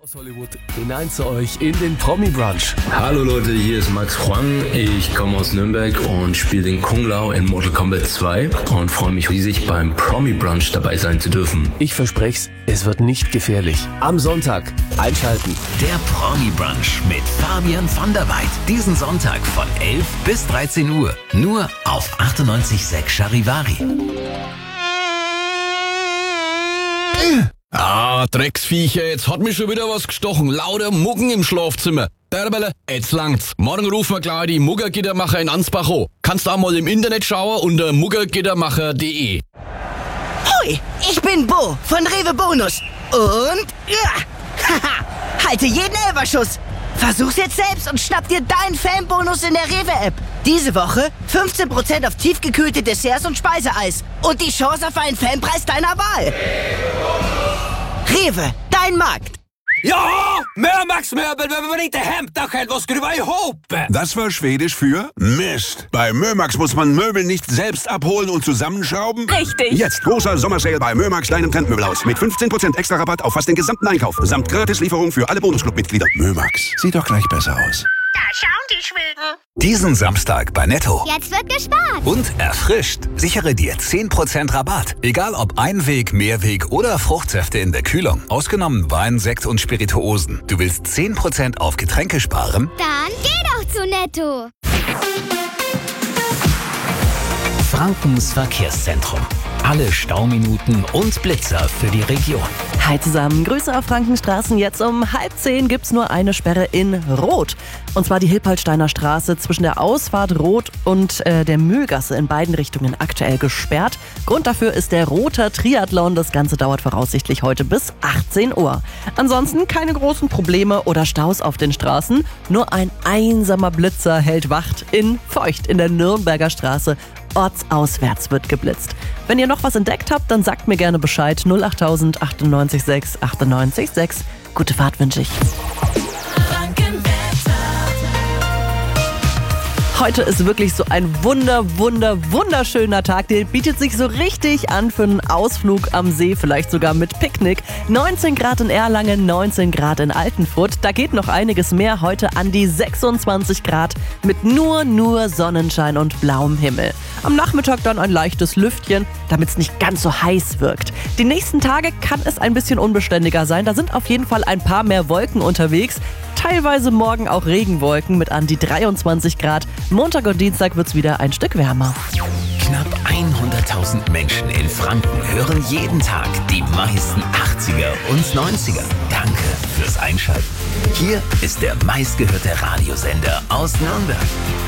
Aus Hollywood hinein zu euch in den Promi-Brunch. Hallo Leute, hier ist Max Huang. Ich komme aus Nürnberg und spiele den Kung Lao in Mortal Kombat 2 und freue mich riesig beim Promi-Brunch dabei sein zu dürfen. Ich verspreche es wird nicht gefährlich. Am Sonntag einschalten. Der Promi-Brunch mit Fabian van der Weid. Diesen Sonntag von 11 bis 13 Uhr. Nur auf 98.6 Charivari. Drecksviecher, jetzt hat mich schon wieder was gestochen. Lauter Muggen im Schlafzimmer. Derbele, jetzt langt's. Morgen rufen wir gleich die Muggergittermacher in Ansbach an. Kannst auch mal im Internet schauen unter muggergittermacher.de. Hoi, ich bin Bo von Rewe Bonus. Und halte jeden Elferschuss. Versuch's jetzt selbst und schnapp dir deinen Fanbonus in der Rewe-App. Diese Woche 15% auf tiefgekühlte Desserts und Speiseeis. Und die Chance auf einen Fanpreis deiner Wahl. Rewe, dein Markt. Ja, Max, wenn man inte hämtar själv, vad ska du vara ihop? Das war Schwedisch für Mist. Bei Mömax muss man Möbel nicht selbst abholen und zusammenschrauben. Richtig. Jetzt großer Sommersale bei Mömax, deinem Trendmöbelhaus. Mit 15% extra Rabatt auf fast den gesamten Einkauf. Samt Gratislieferung für alle Bonusclub-Mitglieder. Mömax, sieht doch gleich besser aus. Da schauen die Schweden. Diesen Samstag bei Netto. Jetzt wird gespart. Und erfrischt. Sichere dir 10% Rabatt. Egal ob Einweg, Mehrweg oder Fruchtsäfte in der Kühlung. Ausgenommen Wein, Sekt und Spirituosen. Du willst 10% auf Getränke sparen? Dann geh doch zu Netto. Frankens Verkehrszentrum. Alle Stauminuten und Blitzer für die Region. Hi zusammen, Grüße auf Frankenstraßen. Jetzt um 9:30 gibt's nur eine Sperre in Rot. Und zwar die Hilpoltsteiner Straße zwischen der Ausfahrt Rot und der Mühlgasse in beiden Richtungen aktuell gesperrt. Grund dafür ist der Roter Triathlon. Das Ganze dauert voraussichtlich heute bis 18 Uhr. Ansonsten keine großen Probleme oder Staus auf den Straßen. Nur ein einsamer Blitzer hält Wacht in Feucht in der Nürnberger Straße. Ortsauswärts wird geblitzt. Wenn ihr noch was entdeckt habt, dann sagt mir gerne Bescheid. 08000 98 6 98 6. Gute Fahrt wünsche ich. Heute ist wirklich so ein wunderschöner Tag. Der bietet sich so richtig an für einen Ausflug am See, vielleicht sogar mit Picknick. 19 Grad in Erlangen, 19 Grad in Altenfurt. Da geht noch einiges mehr. Heute an die 26 Grad mit nur Sonnenschein und blauem Himmel. Am Nachmittag dann ein leichtes Lüftchen, damit es nicht ganz so heiß wirkt. Die nächsten Tage kann es ein bisschen unbeständiger sein. Da sind auf jeden Fall ein paar mehr Wolken unterwegs. Teilweise morgen auch Regenwolken mit an die 23 Grad. Montag und Dienstag wird's wieder ein Stück wärmer. Knapp 100.000 Menschen in Franken hören jeden Tag die meisten 80er und 90er. Danke fürs Einschalten. Hier ist der meistgehörte Radiosender aus Nürnberg.